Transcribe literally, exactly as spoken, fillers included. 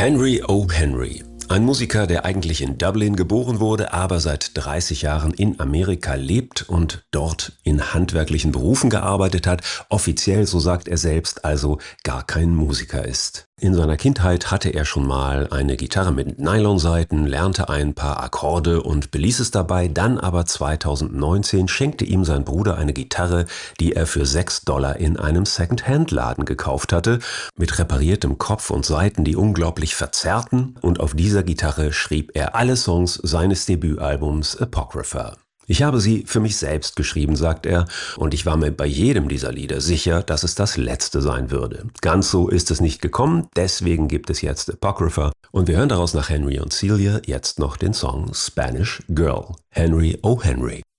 Henry O. Henry. Ein Musiker, der eigentlich in Dublin geboren wurde, aber seit dreißig Jahren in Amerika lebt und dort in handwerklichen Berufen gearbeitet hat, offiziell, so sagt er selbst, also gar kein Musiker ist. In seiner Kindheit hatte er schon mal eine Gitarre mit Nylonsaiten, lernte ein paar Akkorde und beließ es dabei, dann aber zweitausendneunzehn schenkte ihm sein Bruder eine Gitarre, die er für sechs Dollar in einem Second-Hand-Laden gekauft hatte, mit repariertem Kopf und Saiten, die unglaublich verzerrten, und auf dieser Gitarre schrieb er alle Songs seines Debütalbums Apocrypha. Ich habe sie für mich selbst geschrieben, sagt er, und ich war mir bei jedem dieser Lieder sicher, dass es das letzte sein würde. Ganz so ist es nicht gekommen, deswegen gibt es jetzt Apocrypha und wir hören daraus nach Henry und Celia jetzt noch den Song Spanish Girl. Henry O. Henry.